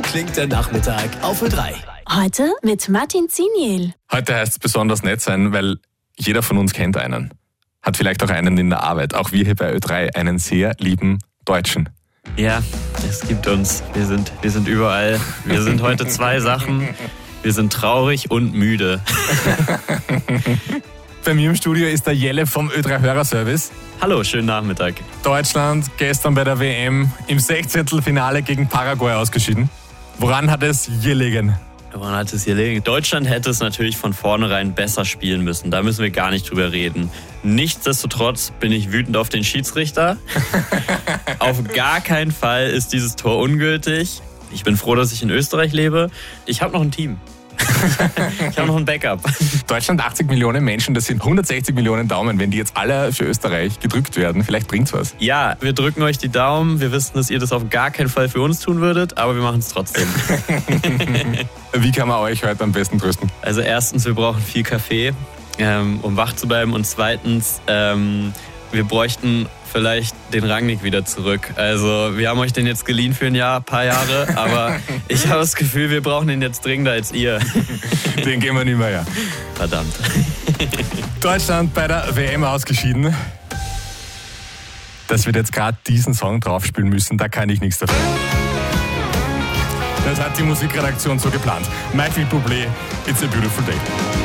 klingt der Nachmittag auf Ö3. Heute mit Martin Ziniel. Heute heißt es besonders nett sein, weil jeder von uns kennt einen. Hat vielleicht auch einen in der Arbeit. Auch wir hier bei Ö3 einen sehr lieben Deutschen. Ja, es gibt uns. Wir sind überall. Wir sind heute zwei Sachen. Wir sind traurig und müde. Bei mir im Studio ist der Jelle vom Ö3 Hörerservice. Hallo, schönen Nachmittag. Deutschland gestern bei der WM im 16. gegen Paraguay ausgeschieden. Woran hat es gelegen? Woran hat es gelegen? Deutschland hätte es natürlich von vornherein besser spielen müssen. Da müssen wir gar nicht drüber reden. Nichtsdestotrotz bin ich wütend auf den Schiedsrichter. Auf gar keinen Fall ist dieses Tor ungültig. Ich bin froh, dass ich in Österreich lebe. Ich habe noch ein Team. Ich habe noch ein Backup. Deutschland 80 Millionen Menschen, das sind 160 Millionen Daumen. Wenn die jetzt alle für Österreich gedrückt werden, vielleicht bringt's was. Ja, wir drücken euch die Daumen. Wir wissen, dass ihr das auf gar keinen Fall für uns tun würdet, aber wir machen es trotzdem. Wie kann man euch heute am besten trösten? Also erstens, wir brauchen viel Kaffee, um wach zu bleiben. Und zweitens, wir bräuchten vielleicht den Rangnick wieder zurück. Also wir haben euch den jetzt geliehen für ein paar Jahre, aber ich habe das Gefühl, wir brauchen den jetzt dringender als ihr. Den gehen wir nicht mehr her. Verdammt. Deutschland bei der WM ausgeschieden. Dass wir jetzt gerade diesen Song draufspielen müssen, da kann ich nichts dafür. Das hat die Musikredaktion so geplant. Michael Bublé, It's a Beautiful Day.